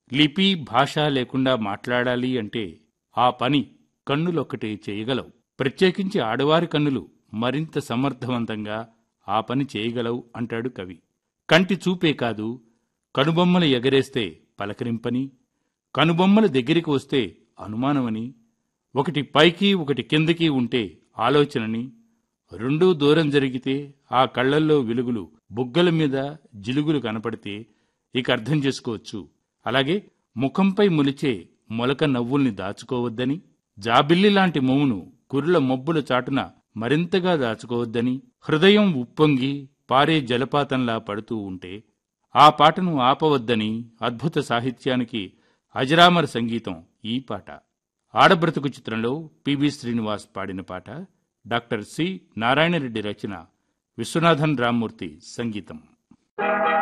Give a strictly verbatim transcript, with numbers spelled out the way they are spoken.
లిపి భాష లేకుండా మాట్లాడాలి అంటే ఆ పని కన్నులొక్కటే చేయగలవు. ప్రత్యేకించి ఆడవారి కన్నులు మరింత సమర్థవంతంగా ఆ పని చేయగలవు అంటాడు కవి. కంటి చూపే కాదు, కనుబొమ్మలు ఎగరేస్తే పలకరింపని, కనుబొమ్మల దగ్గరికి వస్తే అనుమానమని, ఒకటి పైకి ఒకటి కిందకి ఉంటే ఆలోచనని, రెండూ దూరం జరిగితే ఆ కళ్లల్లో వెలుగులు, బుగ్గల మీద జిలుగులు కనపడితే ఇక అర్థం చేసుకోవచ్చు. అలాగే ముఖంపై మొలిచే మొలక నవ్వుల్ని దాచుకోవద్దని, జాబిల్లి లాంటి మొమును కురుల మబ్బుల చాటున మరింతగా దాచుకోవద్దని, హృదయం ఉప్పొంగి పారే జలపాతంలా పడుతూ ఉంటే ఆ పాటను ఆపవద్దని అద్భుత సాహిత్యానికి అజరామర సంగీతం ఈ పాట. ఆడబ్రతుకు చిత్రంలో పిబి శ్రీనివాస్ పాడిన పాట. డాక్టర్ సి నారాయణరెడ్డి రచన, విశ్వనాథన్ రామ్మూర్తి సంగీతం.